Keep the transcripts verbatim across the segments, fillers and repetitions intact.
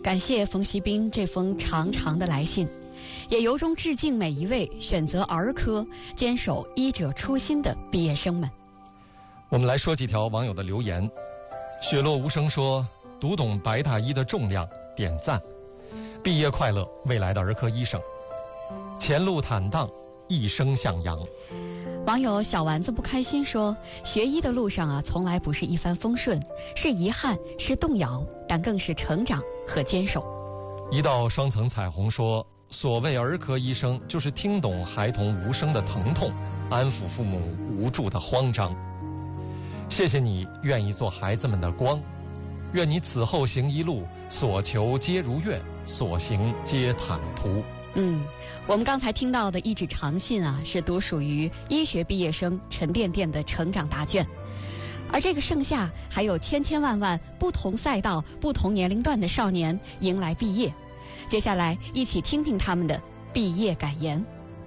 感谢冯锡斌这封长长的来信，也由衷致敬每一位选择儿科、坚守医者初心的毕业生们。 我们来说几条网友的留言。雪落无声说：读懂白大衣的重量，点赞。毕业快乐，未来的儿科医生。前路坦荡，一生向阳。 网友小丸子不开心说：学医的路上啊，从来不是一帆风顺，是遗憾，是动摇，但更是成长和坚守。 一道双层彩虹说：所谓儿科医生，就是听懂孩童无声的疼痛，安抚父母无助的慌张。谢谢你愿意做孩子们的光，愿你此后行一路，所求皆如愿，所行皆坦途。 嗯，我们刚才听到的一纸长信啊，是独属于医学毕业生沉甸甸的成长答卷。而这个盛夏，还有千千万万不同赛道、不同年龄段的少年迎来毕业。接下来，一起听听他们的毕业感言。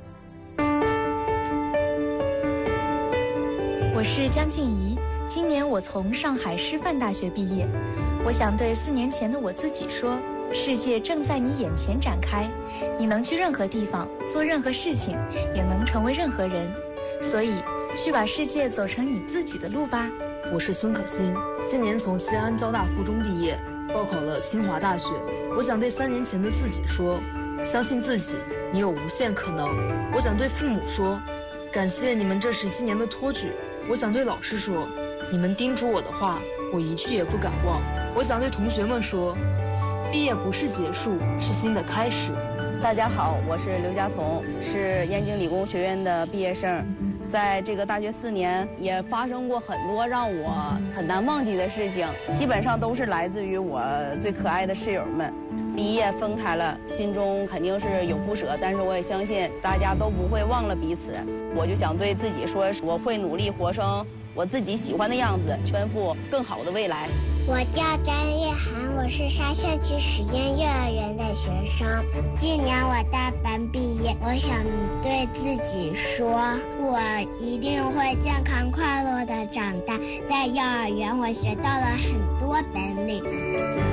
我是江静怡，今年我从上海师范大学毕业。我想对四年前的我自己说，世界正在你眼前展开，你能去任何地方，做任何事情，也能成为任何人。所以，去把世界走成你自己的路吧。 我是孙可欣，今年从西安交大附中毕业，报考了清华大学。我想对三年前的自己说，相信自己，你有无限可能。我想对父母说，感谢你们这十七年的托举。我想对老师说，你们叮嘱我的话，我一句也不敢忘。我想对同学们说，毕业不是结束，是新的开始。 大家好，我是刘佳彤，是燕京理工学院的毕业生。在这个大学四年，也发生过很多让我很难忘记的事情，基本上都是来自于我最可爱的室友们。毕业分开了，心中肯定是有不舍，但是我也相信大家都不会忘了彼此。我就想对自己说，我会努力活成我自己喜欢的样子，圈负更好的未来。 我叫张叶涵，我是沙县区实验幼儿园的学生。今年我大班毕业，我想对自己说，我一定会健康快乐的长大。在幼儿园，我学到了很多本领。